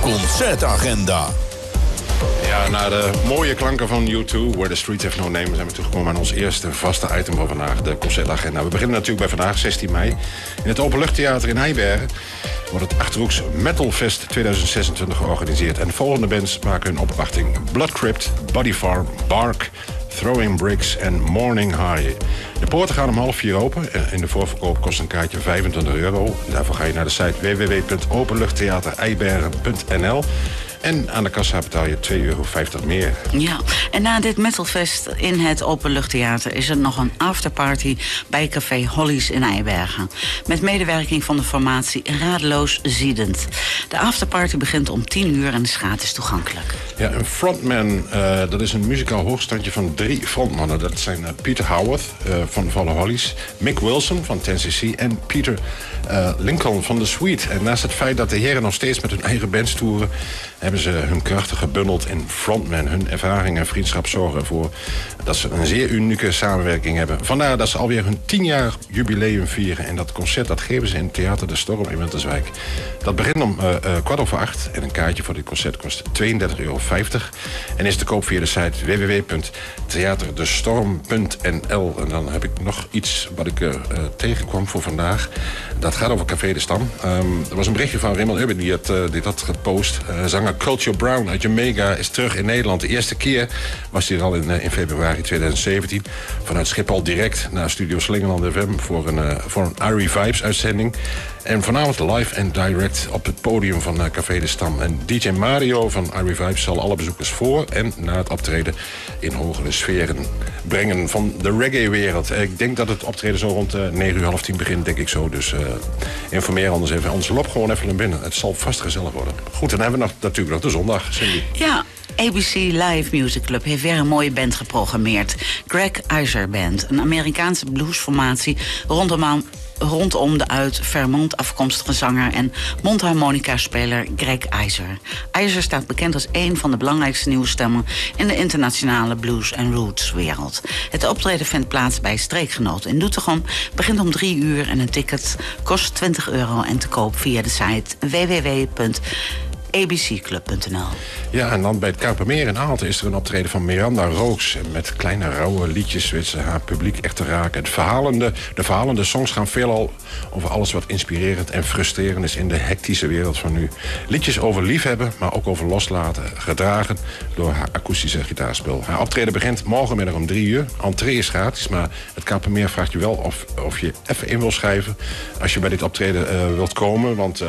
concertagenda. Ja, na de mooie klanken van U2, Where the Streets Have No Name, zijn we toegekomen aan ons eerste vaste item van vandaag, de concertagenda. We beginnen natuurlijk bij vandaag, 16 mei. In het Openluchttheater in Eibergen wordt het Achterhoeks Metalfest 2026 georganiseerd. En de volgende bands maken hun opwachting: Blood Crypt, Body Farm, Bark, Throwing Bricks en Morning High. De poorten gaan om 3:30 open. In de voorverkoop kost een kaartje €25. Daarvoor ga je naar de site www.openluchttheatereibergen.nl. En aan de kassa betaal je €2,50 meer. Ja, en na dit metalfest in het Openluchttheater is er nog een afterparty bij Café Hollies in Eibergen. Met medewerking van de formatie Radeloos Ziedend. De afterparty begint om 10:00 en is gratis toegankelijk. Ja, een frontman, dat is een muzikaal hoogstandje van 3 frontmannen. Dat zijn Peter Howarth van Valle Hollies, Mick Wilson van 10cc en Peter Lincoln van The Sweet. En naast het feit dat de heren nog steeds met hun eigen bands toeren, hebben ze hun krachten gebundeld in frontman. Hun ervaring en vriendschap zorgen ervoor dat ze een zeer unieke samenwerking hebben. Vandaar dat ze alweer hun 10-jarig jubileum vieren. En dat concert dat geven ze in het Theater de Storm in Winterswijk. Dat begint om 7:15 en een kaartje voor dit concert kost €32,50. En is te koop via de site www.theaterdestorm.nl. En dan heb ik nog iets wat ik tegenkwam voor vandaag. Dat gaat over Café de Stam. Er was een berichtje van Raymond Ubben die had gepost. Zanger Culture Brown uit Jamaica is terug in Nederland. De eerste keer was hij al in februari 2017. Vanuit Schiphol direct naar Studio Slingerland FM voor een Irie Vibes uitzending. En vanavond live en direct op het podium van Café de Stam. En DJ Mario van Irie Vibes zal alle bezoekers voor en na het optreden in hogere sferen brengen van de reggae-wereld. Ik denk dat het optreden zo rond 9:30 begint, denk ik zo. Dus informeer anders even. Anders loop gewoon even naar binnen. Het zal vast gezellig worden. Goed, dan hebben we natuurlijk nog de zondag, Cindy. Ja, ABC Live Music Club heeft weer een mooie band geprogrammeerd. Greg Eiser Band, een Amerikaanse bluesformatie rondom de uit Vermont afkomstige zanger en mondharmonica-speler Greg Eiser. Eiser staat bekend als een van de belangrijkste nieuwe stemmen in de internationale blues- en roots-wereld. Het optreden vindt plaats bij Streekgenoot in Doetinchem, begint om 3:00 en een ticket kost €20 en te koop via de site www.abcclub.nl. Ja, en dan bij het Kuipermeer in Aalten is er een optreden van Miranda Rooks. En met kleine rauwe liedjes weet ze haar publiek echt te raken. De verhalende songs gaan veelal over alles wat inspirerend en frustrerend is in de hectische wereld van nu. Liedjes over liefhebben, maar ook over loslaten. Gedragen door haar akoestische gitaarspel. Haar optreden begint morgenmiddag om 3:00. Entree is gratis, maar het Kuipermeer vraagt je wel of je even in wil schrijven als je bij dit optreden wilt komen. Want